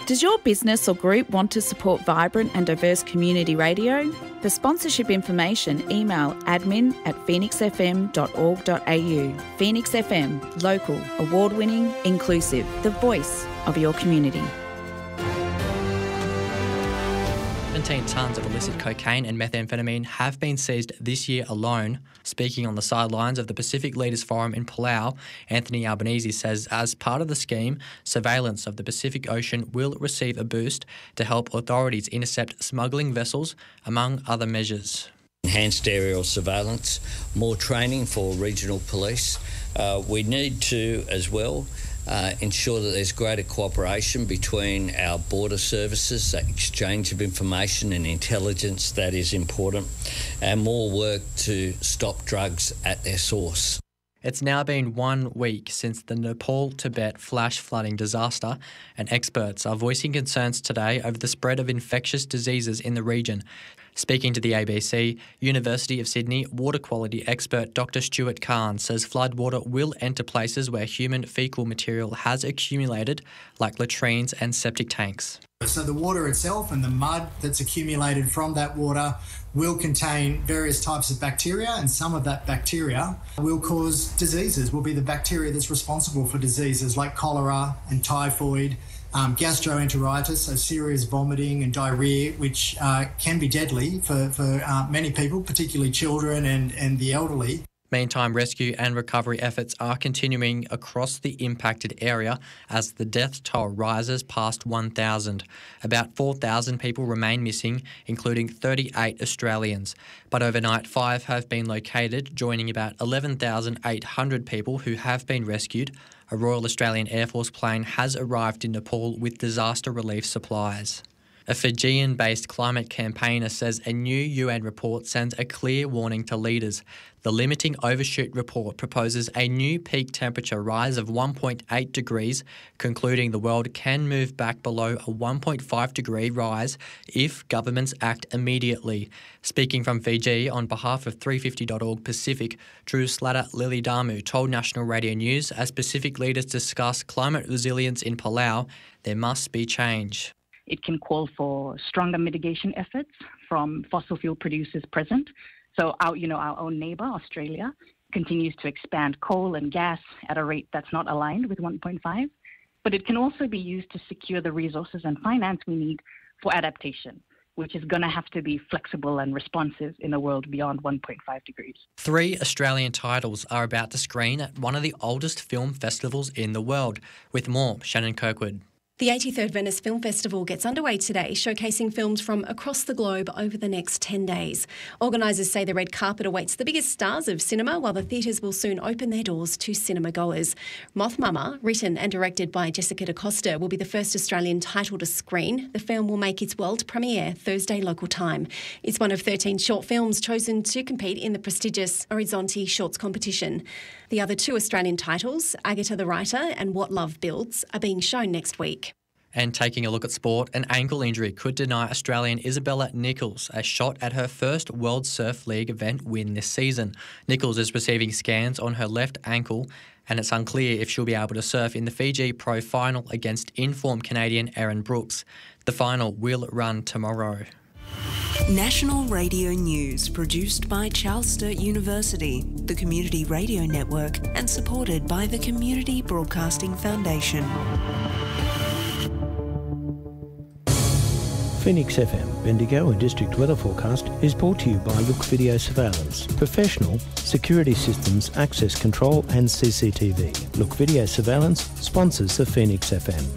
Does your business or group want to support vibrant and diverse community radio? For sponsorship information, email admin@phoenixfm.org.au. Phoenix FM, local, award-winning, inclusive, the voice of your community. 17 tonnes of illicit cocaine and methamphetamine have been seized this year alone. Speaking on the sidelines of the Pacific Leaders Forum in Palau, Anthony Albanese says as part of the scheme, surveillance of the Pacific Ocean will receive a boost to help authorities intercept smuggling vessels, among other measures. Enhanced aerial surveillance, more training for regional police. We need to, as well, ensure that there's greater cooperation between our border services, that exchange of information and intelligence that is important, and more work to stop drugs at their source. It's now been 1 week since the Nepal-Tibet flash flooding disaster, and experts are voicing concerns today over the spread of infectious diseases in the region. Speaking to the ABC, University of Sydney water quality expert Dr. Stuart Kahn says floodwater will enter places where human faecal material has accumulated, like latrines and septic tanks. So the water itself and the mud that's accumulated from that water will contain various types of bacteria, and some of that bacteria will cause diseases, will be the bacteria that's responsible for diseases like cholera and typhoid, gastroenteritis, so serious vomiting and diarrhoea, which can be deadly for many people, particularly children and the elderly. Meantime, rescue and recovery efforts are continuing across the impacted area as the death toll rises past 1,000. About 4,000 people remain missing, including 38 Australians. But overnight, 5 have been located, joining about 11,800 people who have been rescued. A Royal Australian Air Force plane has arrived in Nepal with disaster relief supplies. A Fijian-based climate campaigner says a new UN report sends a clear warning to leaders. The Limiting Overshoot report proposes a new peak temperature rise of 1.8 degrees, concluding the world can move back below a 1.5 degree rise if governments act immediately. Speaking from Fiji on behalf of 350.org Pacific, Drew Slatter-Lilidamu told National Radio News as Pacific leaders discuss climate resilience in Palau, there must be change. It can call for stronger mitigation efforts from fossil fuel producers present. So our own neighbour, Australia, continues to expand coal and gas at a rate that's not aligned with 1.5. But it can also be used to secure the resources and finance we need for adaptation, which is going to have to be flexible and responsive in a world beyond 1.5 degrees. 3 Australian titles are about to screen at one of the oldest film festivals in the world. With more, Shannon Kirkwood. The 83rd Venice Film Festival gets underway today, showcasing films from across the globe over the next 10 days. Organisers say the red carpet awaits the biggest stars of cinema, while the theatres will soon open their doors to cinema goers. Moth Mama, written and directed by Jessica DaCosta, will be the first Australian title to screen. The film will make its world premiere Thursday local time. It's one of 13 short films chosen to compete in the prestigious Orizzonti Shorts competition. The other 2 Australian titles, Agatha the Writer and What Love Builds, are being shown next week. And taking a look at sport, an ankle injury could deny Australian Isabella Nichols a shot at her first World Surf League event win this season. Nichols is receiving scans on her left ankle, and it's unclear if she'll be able to surf in the Fiji Pro Final against in-form Canadian Erin Brooks. The final will run tomorrow. National Radio News, produced by Charles Sturt University, the Community Radio Network, and supported by the Community Broadcasting Foundation. Phoenix FM, Bendigo and District Weather Forecast is brought to you by Look Video Surveillance. Professional security systems, access control and CCTV. Look Video Surveillance sponsors the Phoenix FM.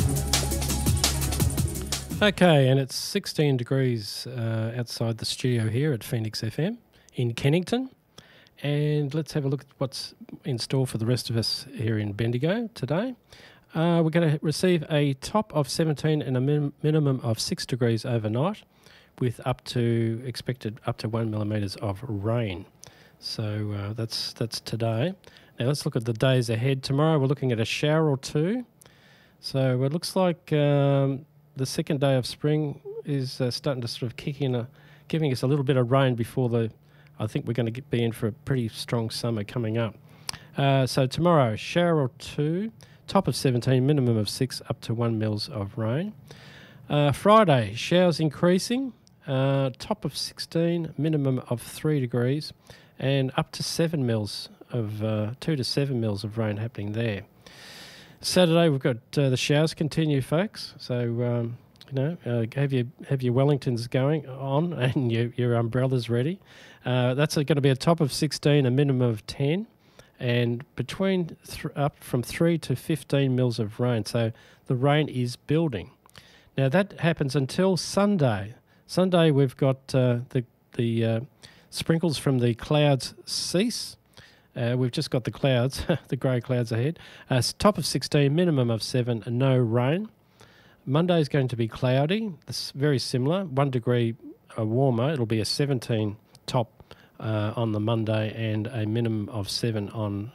Okay, and it's 16 degrees outside the studio here at Phoenix FM in Kennington. And let's have a look at what's in store for the rest of us here in Bendigo today. We're going to receive a top of 17 and a minimum of 6 degrees overnight, with expected up to 1 millimetres of rain. So that's today. Now let's look at the days ahead. Tomorrow we're looking at a shower or 2. So it looks like the second day of spring is starting to sort of kick in, giving us a little bit of rain before I think we're going to be in for a pretty strong summer coming up. So tomorrow, shower or 2. Top of 17, minimum of 6, up to 1 mils of rain. Friday, showers increasing, top of 16, minimum of 3 degrees, and up to 7 mils of 2 to 7 mils of rain happening there. Saturday, we've got the showers continue, folks. So, have your Wellingtons going on and your umbrellas ready. That's going to be a top of 16, a minimum of 10, and between up from 3 to 15 mils of rain. So the rain is building. Now that happens until Sunday. Sunday we've got the sprinkles from the clouds cease. We've just got the clouds, the grey clouds ahead. Top of 16, minimum of 7, no rain. Monday is going to be cloudy. It's very similar, 1 degree warmer. It'll be a 17 top on the Monday and a minimum of 7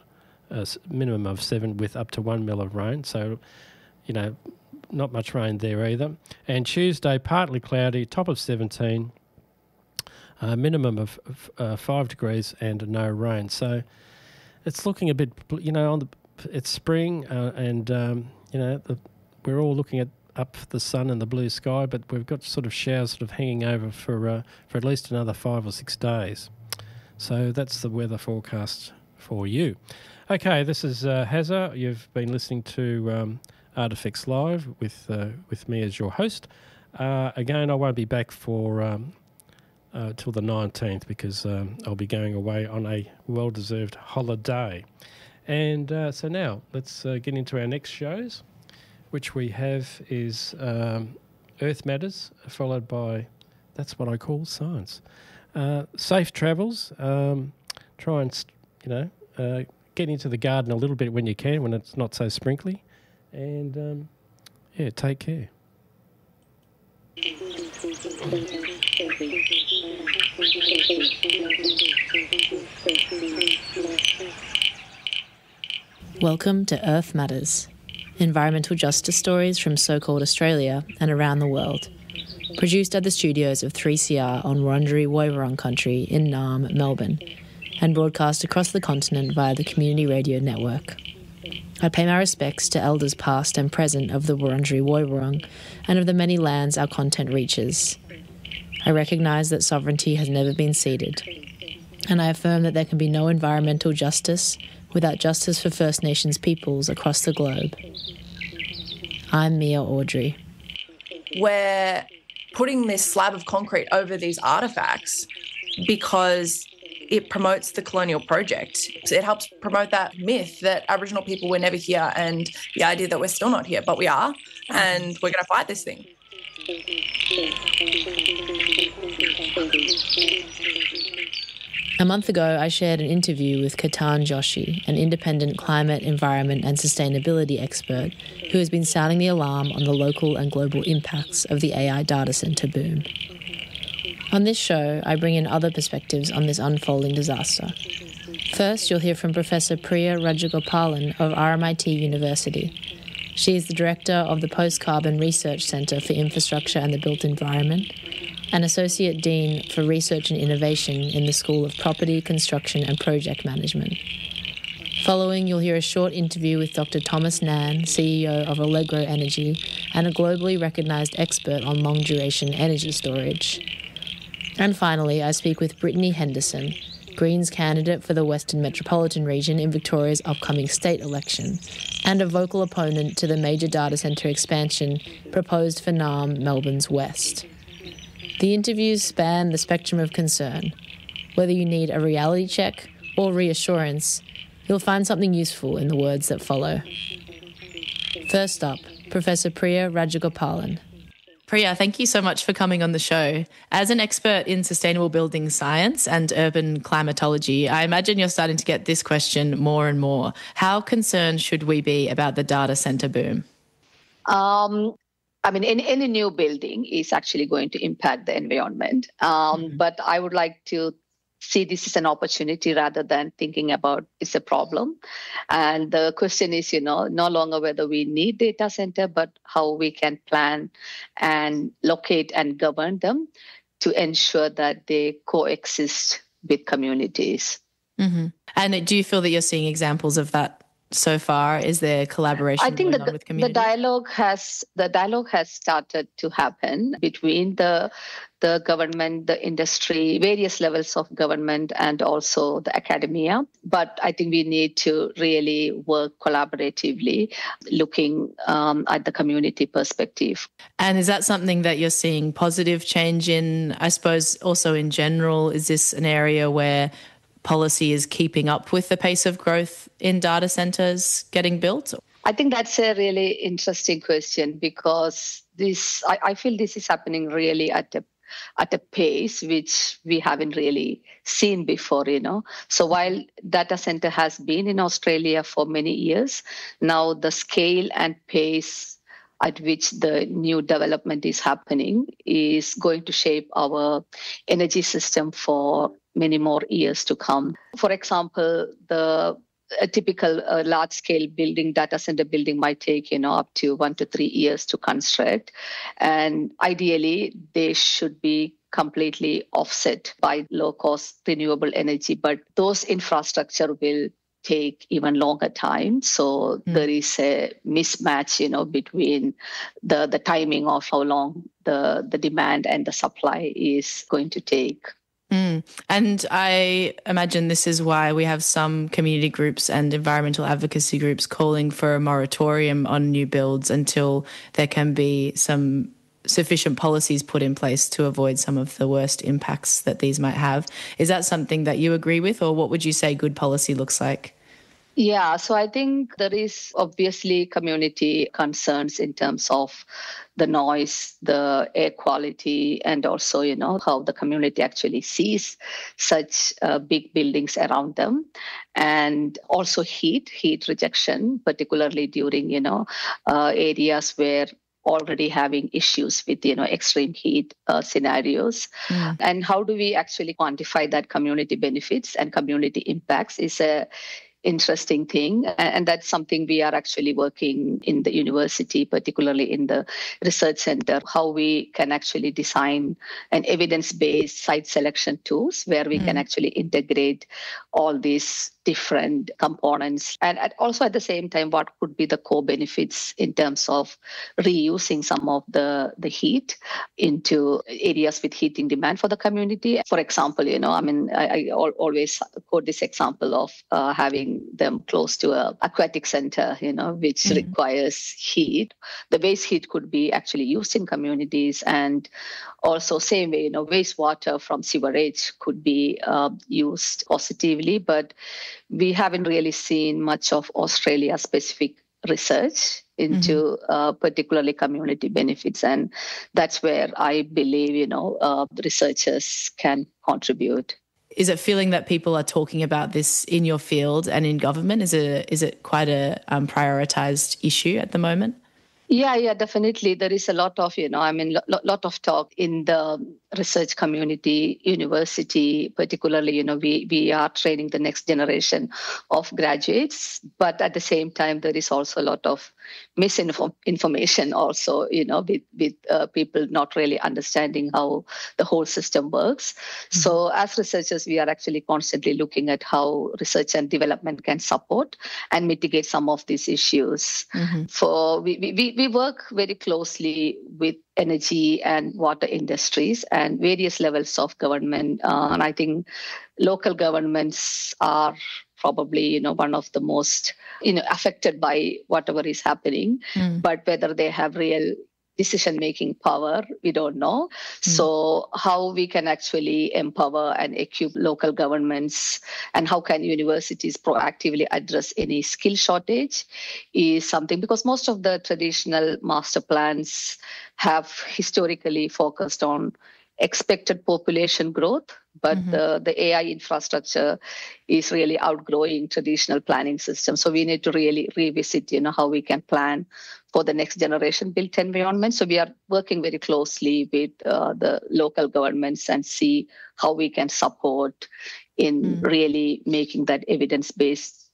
with up to 1 mil of rain. So, not much rain there either. And Tuesday, partly cloudy, top of 17, minimum of 5 degrees and no rain. So it's looking a bit, it's spring we're all looking at up the sun and the blue sky, but we've got sort of showers hanging over for at least another 5 or 6 days. So that's the weather forecast for you. Okay, this is Hazza. You've been listening to Artifacts Live with me as your host. Again, I won't be back for till the 19th because I'll be going away on a well-deserved holiday. And so now let's get into our next shows, which we have is Earth Matters, followed by That's What I Call Science. Safe travels. Try and, get into the garden a little bit when you can, when it's not so sprinkly. And, take care. Welcome to Earth Matters, environmental justice stories from so-called Australia and around the world. Produced at the studios of 3CR on Wurundjeri Woiwurrung country in Naarm, Melbourne, and broadcast across the continent via the Community Radio Network. I pay my respects to elders past and present of the Wurundjeri Woiwurrung and of the many lands our content reaches. I recognise that sovereignty has never been ceded, and I affirm that there can be no environmental justice without justice for First Nations peoples across the globe. I'm Mia Audrey. We're putting this slab of concrete over these artefacts because it promotes the colonial project. It helps promote that myth that Aboriginal people were never here and the idea that we're still not here, but we are, and we're going to fight this thing. A month ago, I shared an interview with Ketan Joshi, an independent climate, environment and sustainability expert who has been sounding the alarm on the local and global impacts of the AI data centre boom. On this show, I bring in other perspectives on this unfolding disaster. First, you'll hear from Professor Priya Rajagopalan of RMIT University. She is the director of the Post-Carbon Research Centre for Infrastructure and the Built Environment, and Associate Dean for Research and Innovation in the School of Property, Construction and Project Management. Following, you'll hear a short interview with Dr. Thomas Nan, CEO of Allegro Energy, and a globally recognised expert on long-duration energy storage. And finally, I speak with Brittany Henderson, Greens candidate for the Western Metropolitan Region in Victoria's upcoming state election, and a vocal opponent to the major data centre expansion proposed for Naarm, Melbourne's west. The interviews span the spectrum of concern. Whether you need a reality check or reassurance, you'll find something useful in the words that follow. First up, Professor Priya Rajagopalan. Priya, thank you so much for coming on the show. As an expert in sustainable building science and urban climatology, I imagine you're starting to get this question more and more. How concerned should we be about the data centre boom? Any new building is actually going to impact the environment. But I would like to see this as an opportunity rather than thinking about it's a problem. And the question is, no longer whether we need data center, but how we can plan and locate and govern them to ensure that they coexist with communities. Mm-hmm. And do you feel that you're seeing examples of that so far? Is there collaboration going on with community? The dialogue has started to happen between the government, the industry, various levels of government, and also the academia. But I think we need to really work collaboratively, looking at the community perspective. And is that something that you're seeing positive change in? I suppose also in general, is this an area where policy is keeping up with the pace of growth in data centres getting built? I think that's a really interesting question, because I feel this is happening really at a pace which we haven't really seen before, So while data center has been in Australia for many years, now the scale and pace at which the new development is happening is going to shape our energy system for many more years to come. For example, a typical large-scale building, data center building, might take up to 1 to 3 years to construct, and ideally they should be completely offset by low-cost renewable energy. But those infrastructure will take even longer time, so there is a mismatch, between the timing of how long the demand and the supply is going to take. And I imagine this is why we have some community groups and environmental advocacy groups calling for a moratorium on new builds until there can be some sufficient policies put in place to avoid some of the worst impacts that these might have. Is that something that you agree with, or what would you say good policy looks like? Yeah, so I think there is obviously community concerns in terms of the noise, the air quality, and also, how the community actually sees such big buildings around them. And also heat rejection, particularly during, areas where already having issues with, extreme heat scenarios. And how do we actually quantify that community benefits and community impacts is a interesting thing, and that's something we are actually working in the university, particularly in the research center, how we can actually design an evidence-based site selection tools where we can actually integrate all these different components, and also at the same time, what could be the core benefits in terms of reusing some of the heat into areas with heating demand for the community. For example, I always quote this example of having them close to an aquatic center, which requires heat. The waste heat could be actually used in communities, and also same way, wastewater from sewerage could be used positively, but we haven't really seen much of Australia-specific research into particularly community benefits, and that's where I believe, researchers can contribute. Is it feeling that people are talking about this in your field and in government? Is it quite a prioritised issue at the moment? Yeah, definitely. There is a lot of, lot of talk in the research community, university, particularly, we are training the next generation of graduates, but at the same time, there is also a lot of misinformation also, with people not really understanding how the whole system works. So as researchers, we are actually constantly looking at how research and development can support and mitigate some of these issues. We work very closely with energy and water industries and various levels of government. And I think local governments are probably, one of the most, affected by whatever is happening. But whether they have real decision-making power, we don't know. So how we can actually empower and equip local governments, and how can universities proactively address any skill shortage is something, because most of the traditional master plans have historically focused on expected population growth, but the AI infrastructure is really outgrowing traditional planning systems. So we need to really revisit, how we can plan for the next generation built environment. So we are working very closely with the local governments and see how we can support in really making that evidence-based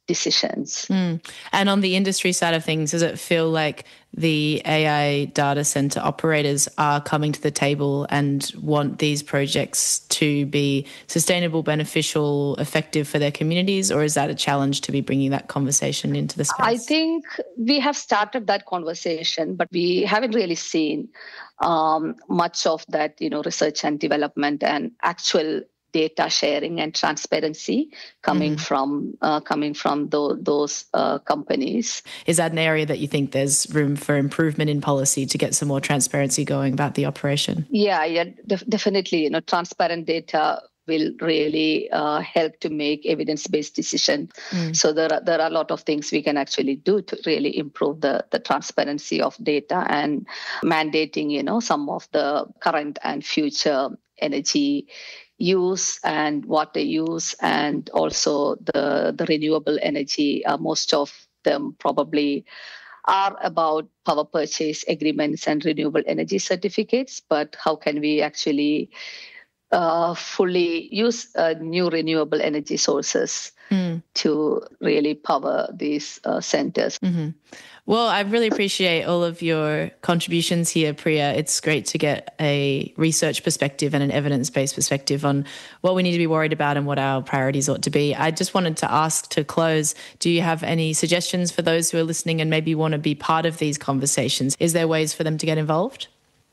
decisions. And on the industry side of things, does it feel like the AI data center operators are coming to the table and want these projects to be sustainable, beneficial, effective for their communities, or is that a challenge to be bringing that conversation into the space? I think we have started that conversation, but we haven't really seen much of that, research and development and actual data sharing and transparency coming from those companies. Is that an area that you think there's room for improvement in policy to get some more transparency going about the operation? Yeah, definitely. Transparent data will really help to make evidence-based decisions. So there are a lot of things we can actually do to really improve the transparency of data and mandating, some of the current and future energy use and what they use, and also the renewable energy. Most of them probably are about power purchase agreements and renewable energy certificates, but how can we actually fully use new renewable energy sources to really power these centers? Well, I really appreciate all of your contributions here, Priya. It's great to get a research perspective and an evidence-based perspective on what we need to be worried about and what our priorities ought to be. I just wanted to ask to close, do you have any suggestions for those who are listening and maybe want to be part of these conversations? Is there ways for them to get involved?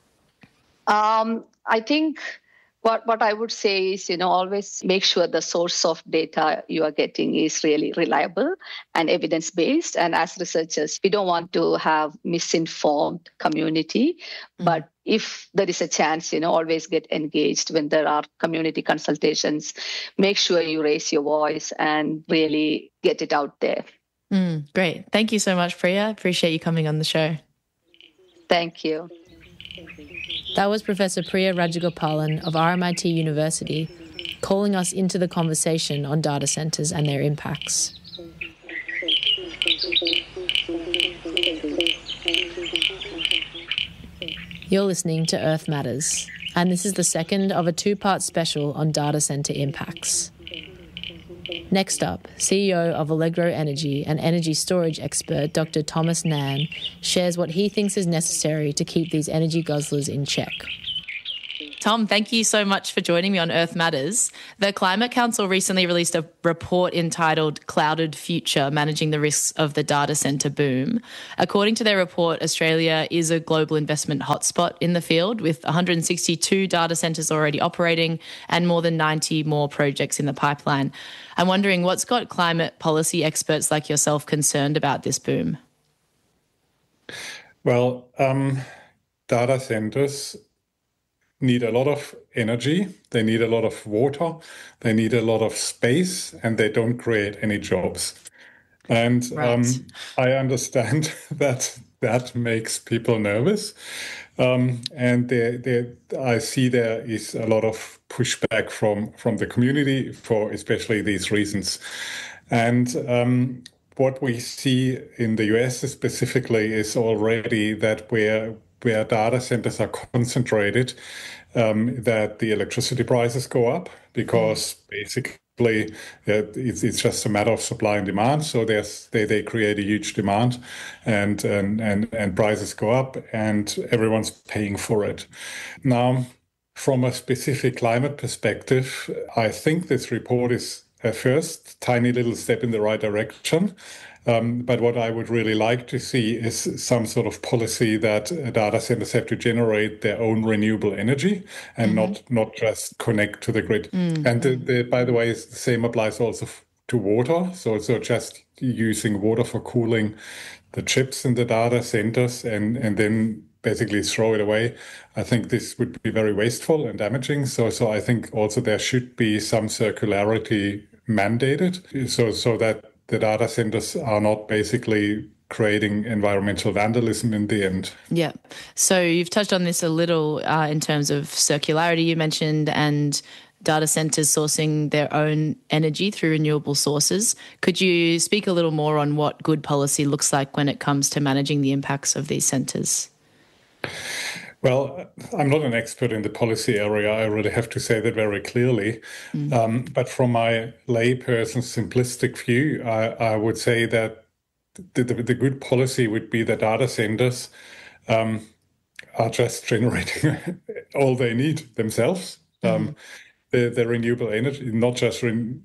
I think what I would say is, always make sure the source of data you are getting is really reliable and evidence-based. And as researchers, we don't want to have misinformed community. But if there is a chance, always get engaged when there are community consultations. Make sure you raise your voice and really get it out there. Great. Thank you so much, Priya. Appreciate you coming on the show. Thank you. That was Professor Priya Rajagopalan of RMIT University calling us into the conversation on data centres and their impacts. You're listening to Earth Matters, and this is the second of a two-part special on data centre impacts. Next up, CEO of Allegro Energy and energy storage expert Dr. Thomas Nan shares what he thinks is necessary to keep these energy guzzlers in check. Tom, thank you so much for joining me on Earth Matters. The Climate Council recently released a report entitled Clouded Future, Managing the Risks of the Data Centre Boom. According to their report, Australia is a global investment hotspot in the field, with 162 data centres already operating and more than 90 more projects in the pipeline. I'm wondering, what's got climate policy experts like yourself concerned about this boom? Well, data centres need a lot of energy, they need a lot of water, they need a lot of space, and they don't create any jobs. And I understand that makes people nervous. And I see there is a lot of pushback from the community for especially these reasons. And what we see in the US specifically is already that where data centers are concentrated, that the electricity prices go up because basically it's just a matter of supply and demand. So they create a huge demand, and prices go up, and everyone's paying for it. Now, from a specific climate perspective, I think this report is a first tiny little step in the right direction. But what I would really like to see is some sort of policy that data centers have to generate their own renewable energy and not just connect to the grid. And by the way, the same applies also to water. So just using water for cooling the chips in the data centers and then basically throw it away. I think this would be very wasteful and damaging. So I think also there should be some circularity mandated so that the data centers are not basically creating environmental vandalism in the end. Yeah. So you've touched on this a little in terms of circularity you mentioned, and data centers sourcing their own energy through renewable sources. Could you speak a little more on what good policy looks like when it comes to managing the impacts of these centers? Well, I'm not an expert in the policy area. I really have to say that very clearly. But from my layperson simplistic view, I would say that the good policy would be that data centers are just generating all they need themselves. The renewable energy, not just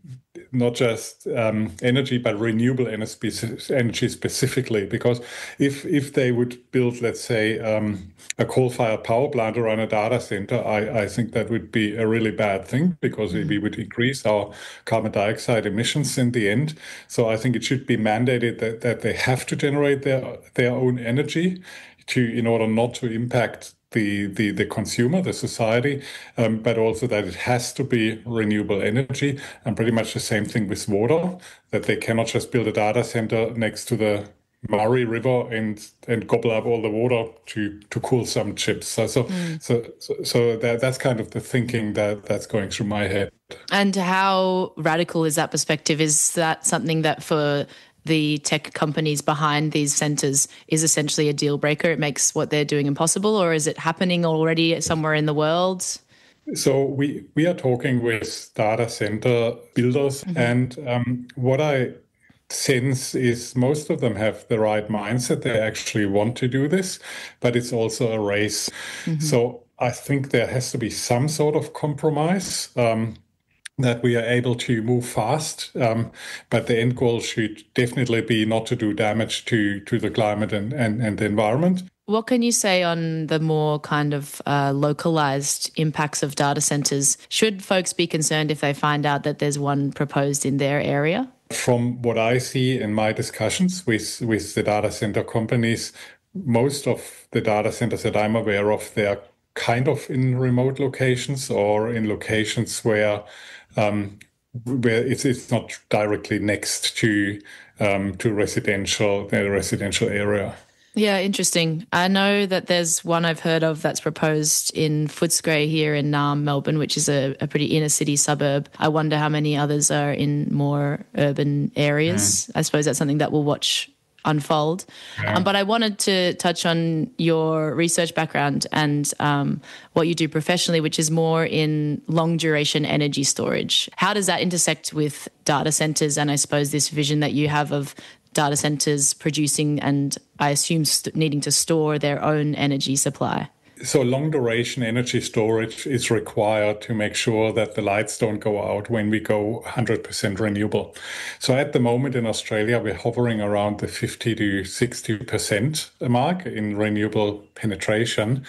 energy, but renewable energy specifically. Because if they would build, let's say, a coal-fired power plant around a data center, I think that would be a really bad thing, because we would increase our carbon dioxide emissions in the end. So I think it should be mandated that they have to generate their own energy in order not to impact the consumer, the society, but also that it has to be renewable energy. And pretty much the same thing with water, that they cannot just build a data center next to the Murray River and gobble up all the water to cool some chips. So that's kind of the thinking that's going through my head. And how radical is that perspective? Is that something that for the tech companies behind these centres is essentially a deal breaker? It makes what they're doing impossible, or is it happening already somewhere in the world? So we are talking with data center builders, and what I sense is most of them have the right mindset. They actually want to do this, but it's also a race. So I think there has to be some sort of compromise, that we are able to move fast, but the end goal should definitely be not to do damage to the climate and the environment. What can you say on the more kind of localized impacts of data centers? Should folks be concerned if they find out that there's one proposed in their area? From what I see in my discussions with the data center companies, most of the data centers that I'm aware of, they are kind of in remote locations or in locations where it's not directly next to residential area. Yeah, interesting. I know that there's one I've heard of that's proposed in Footscray here in Naarm, Melbourne, which is a pretty inner city suburb. I wonder how many others are in more urban areas. I suppose that's something that we'll watch unfold. But I wanted to touch on your research background and what you do professionally, which is more in long duration energy storage. How does that intersect with data centers, and I suppose this vision that you have of data centers producing and I assume needing to store their own energy supply? So long duration energy storage is required to make sure that the lights don't go out when we go 100% renewable. So at the moment in Australia, we're hovering around the 50 to 60% mark in renewable penetration.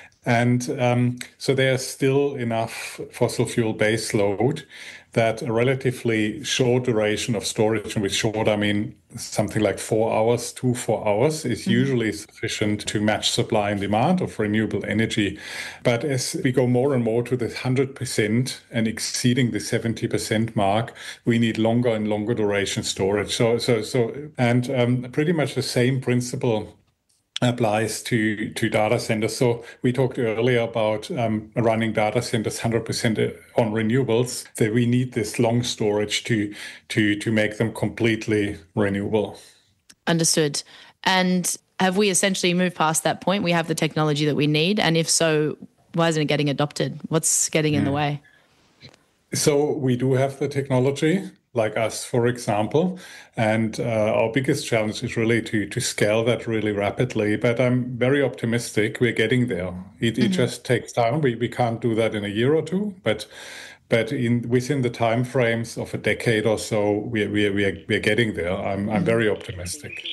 And so there's still enough fossil fuel base load that a relatively short duration of storage, and with short I mean something like 4 hours, 4 hours, is usually sufficient to match supply and demand of renewable energy. But as we go more and more to the 100% and exceeding the 70% mark, we need longer and longer duration storage. And pretty much the same principle applies to data centers. So we talked earlier about running data centers 100% on renewables, that we need this long storage to make them completely renewable. Understood. And have we essentially moved past that point? We have the technology that we need. And if so, why isn't it getting adopted? What's getting in the way? So we do have the technology, like us, for example, and our biggest challenge is really to scale that really rapidly. But I'm very optimistic we're getting there. It just takes time. We can't do that in a year or two, but within the time frames of a decade or so, we're getting there. I'm very optimistic.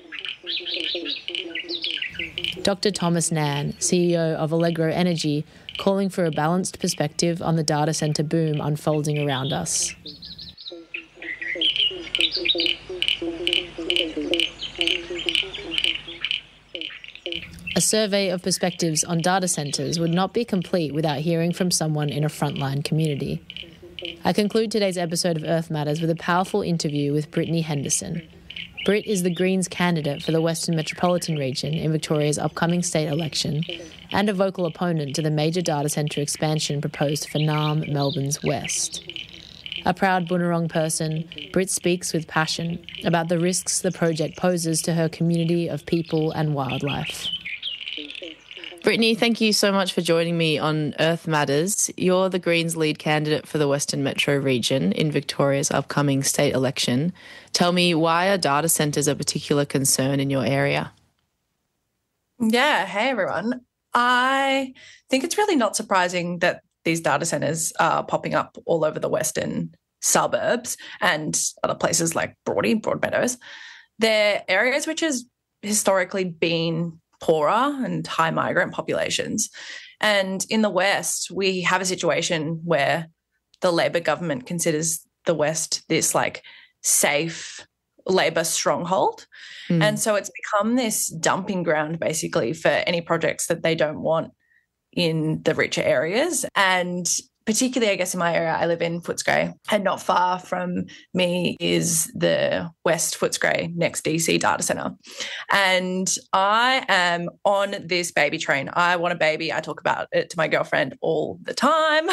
Dr. Thomas Nan, CEO of Allegro Energy, calling for a balanced perspective on the data centre boom unfolding around us. A survey of perspectives on data centres would not be complete without hearing from someone in a frontline community. I conclude today's episode of Earth Matters with a powerful interview with Brittany Henderson. Britt is the Greens candidate for the Western Metropolitan region in Victoria's upcoming state election and a vocal opponent to the major data centre expansion proposed for Naarm, Melbourne's west. A proud Boonwurrung person, Britt speaks with passion about the risks the project poses to her community of people and wildlife. Brittany, thank you so much for joining me on Earth Matters. You're the Greens' lead candidate for the Western Metro region in Victoria's upcoming state election. Tell me, why are data centres a particular concern in your area? Yeah, hey everyone. I think it's really not surprising that these data centres are popping up all over the western suburbs and other places like Broadmeadows. They're areas which has historically been poorer and high migrant populations. And in the West, we have a situation where the Labor government considers the West this like safe Labor stronghold. And so it's become this dumping ground basically for any projects that they don't want in the richer areas. And particularly, I guess, in my area, I live in Footscray, and not far from me is the West Footscray Next DC data centre. And I am on this baby train. I want a baby. I talk about it to my girlfriend all the time.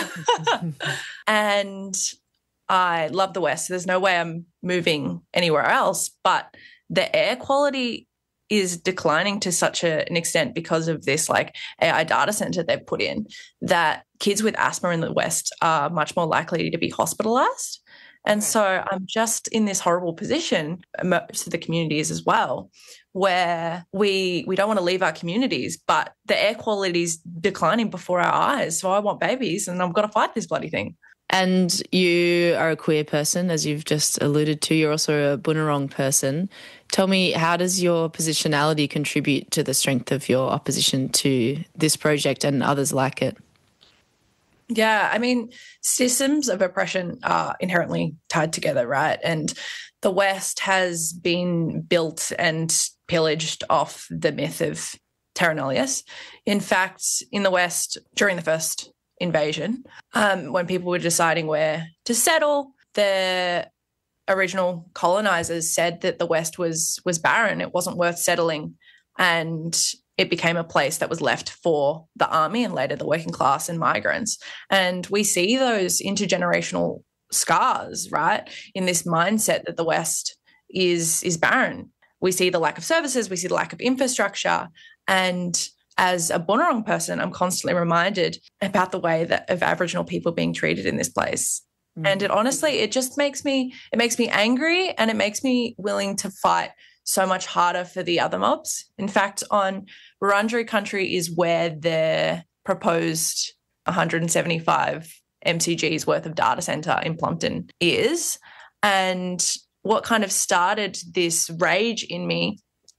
And I love the West. There's no way I'm moving anywhere else. But the air quality is declining to such an extent because of this like AI data centre they've put in, that kids with asthma in the West are much more likely to be hospitalised. And so I'm just in this horrible position, most of the communities as well, where we don't want to leave our communities, but the air quality is declining before our eyes. So I want babies and I've got to fight this bloody thing. And you are a queer person, as you've just alluded to. You're also a Bunurong person. Tell me, how does your positionality contribute to the strength of your opposition to this project and others like it? Yeah, I mean, systems of oppression are inherently tied together, right? And the West has been built and pillaged off the myth of terra nullius. In fact, in the West, during the first invasion, when people were deciding where to settle, the original colonizers said that the West was barren. It wasn't worth settling. And it became a place that was left for the army and later the working class and migrants. And we see those intergenerational scars, right, in this mindset that the West is barren. We see the lack of services, we see the lack of infrastructure. And as a Bunurong person, I'm constantly reminded about the way that of Aboriginal people being treated in this place. And it honestly, it makes me angry, and it makes me willing to fight so much harder for the other mobs. In fact, on Wurundjeri country is where the proposed 175 MCGs worth of data centre in Plumpton is. And what kind of started this rage in me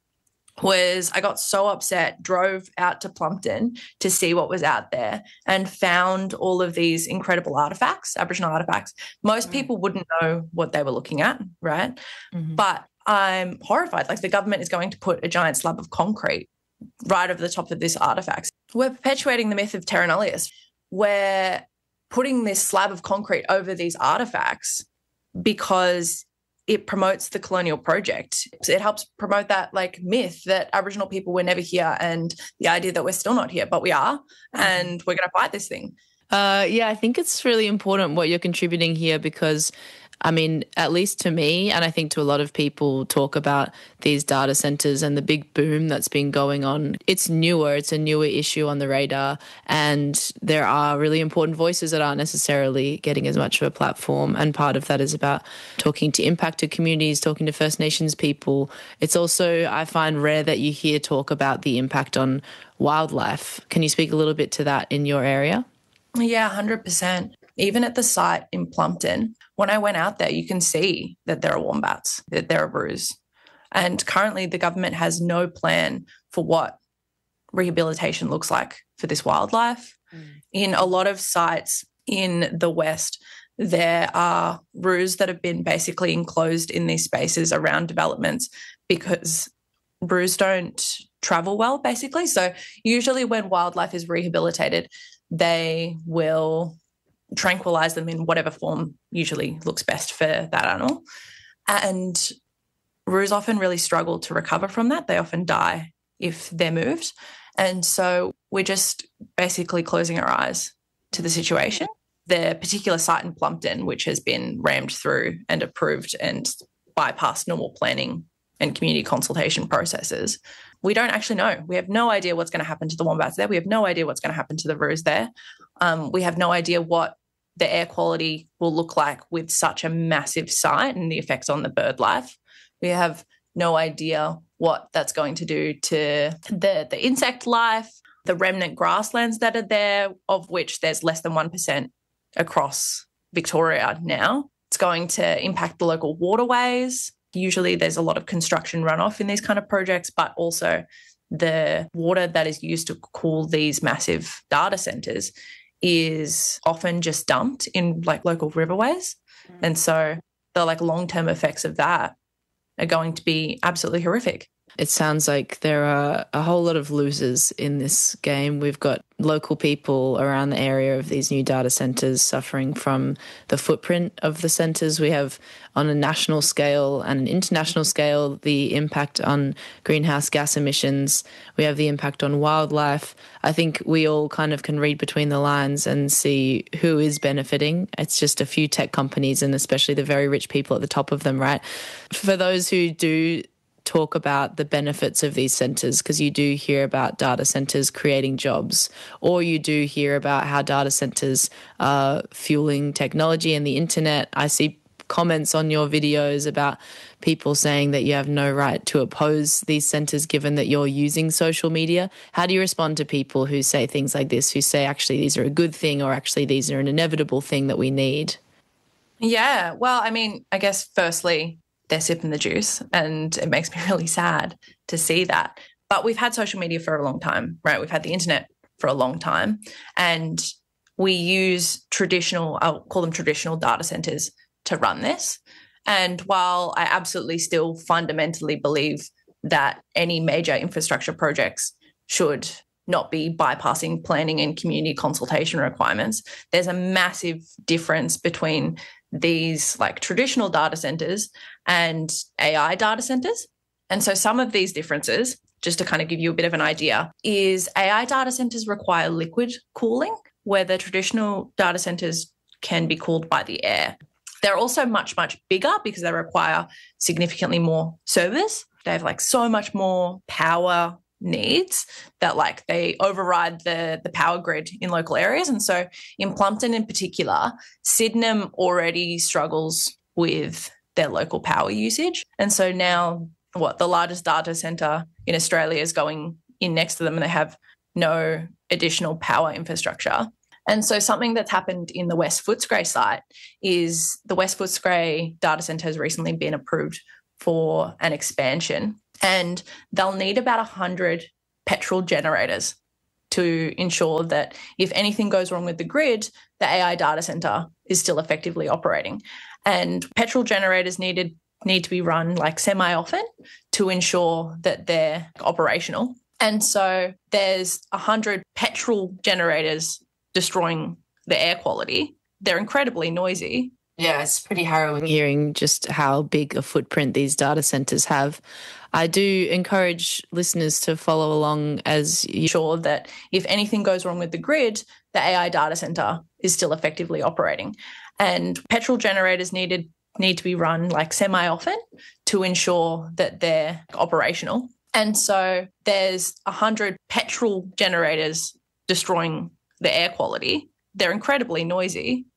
was I got so upset, drove out to Plumpton to see what was out there, and found all of these incredible artefacts, Aboriginal artefacts. Most people wouldn't know what they were looking at, right? But I'm horrified. Like, the government is going to put a giant slab of concrete right over the top of this artefact. We're perpetuating the myth of terra nullius. We're putting this slab of concrete over these artefacts because it promotes the colonial project. It helps promote that like myth that Aboriginal people were never here, and the idea that we're still not here, but we are, and we're going to fight this thing. Yeah, I think it's really important what you're contributing here, because I mean, at least to me, and I think to a lot of people, talk about these data centres and the big boom that's been going on. It's newer, it's a newer issue on the radar, and there are really important voices that aren't necessarily getting as much of a platform, and part of that is about talking to impacted communities, talking to First Nations people. It's also, I find, rare that you hear talk about the impact on wildlife. Can you speak a little bit to that in your area? Yeah, 100%. Even at the site in Plumpton, when I went out there, you can see that there are wombats, that there are roos. And currently the government has no plan for what rehabilitation looks like for this wildlife. In a lot of sites in the West, there are roos that have been basically enclosed in these spaces around developments because roos don't travel well, basically. So usually when wildlife is rehabilitated, they will tranquilize them in whatever form usually looks best for that animal. And roos often really struggle to recover from that. They often die if they're moved. And so we're just basically closing our eyes to the situation. The particular site in Plumpton, which has been rammed through and approved and bypassed normal planning and community consultation processes, we don't actually know. We have no idea what's going to happen to the wombats there. We have no idea what's going to happen to the roos there. We have no idea what the air quality will look like with such a massive site and the effects on the bird life. We have no idea what that's going to do to the insect life, the remnant grasslands that are there, of which there's less than 1% across Victoria now. It's going to impact the local waterways. Usually there's a lot of construction runoff in these kind of projects, but also the water that is used to cool these massive data centres is often just dumped in like local riverways. And so the like long-term effects of that are going to be absolutely horrific. It sounds like there are a whole lot of losers in this game. We've got local people around the area of these new data centres suffering from the footprint of the centres. We have, on a national scale and an international scale, the impact on greenhouse gas emissions. We have the impact on wildlife. I think we all kind of can read between the lines and see who is benefiting. It's just a few tech companies and especially the very rich people at the top of them, right? For those who do talk about the benefits of these centres, because you do hear about data centres creating jobs, or you do hear about how data centres are fueling technology and the internet. I see comments on your videos about people saying that you have no right to oppose these centres given that you're using social media. How do you respond to people who say things like this, who say actually these are a good thing or actually these are an inevitable thing that we need? Yeah, well, I mean, I guess firstly, they're sipping the juice and it makes me really sad to see that. But we've had social media for a long time, right? We've had the internet for a long time and we use I'll call them traditional data centres to run this. And while I absolutely still fundamentally believe that any major infrastructure projects should not be bypassing planning and community consultation requirements, there's a massive difference between these like traditional data centers and AI data centers. And so some of these differences, just to kind of give you a bit of an idea, is AI data centers require liquid cooling, where the traditional data centers can be cooled by the air. They're also much, much bigger because they require significantly more servers. They have like so much more power needs that like they override the power grid in local areas. And so in Plumpton in particular, Sydenham already struggles with their local power usage. And so now the largest data centre in Australia is going in next to them and they have no additional power infrastructure. And so something that's happened in the West Footscray site is the West Footscray data centre has recently been approved for an expansion. And they'll need about 100 petrol generators to ensure that if anything goes wrong with the grid, the AI data centre is still effectively operating. And petrol generators need to be run like semi-often to ensure that they're operational. And so there's 100 petrol generators destroying the air quality. They're incredibly noisy. Yeah, it's pretty harrowing hearing just how big a footprint these data centres have. I do encourage listeners to follow along as you ensure that if anything goes wrong with the grid, the AI data centre is still effectively operating. And petrol generators need to be run like semi-often to ensure that they're operational. And so there's 100 petrol generators destroying the air quality. They're incredibly noisy.